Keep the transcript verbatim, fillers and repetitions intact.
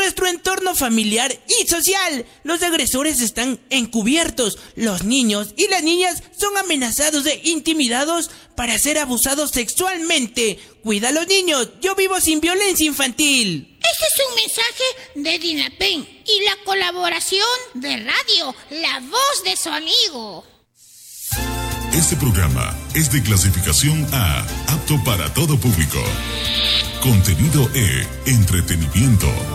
nuestro entorno familiar y social. Los agresores están encubiertos. Los niños y las niñas son amenazados e intimidados para ser abusados sexualmente. Cuida a los niños. Yo vivo sin violencia infantil. Este es un mensaje de DINAPEN y la colaboración de Radio La Voz de su amigo. Este programa es de clasificación A, apto para todo público. Contenido E, entretenimiento.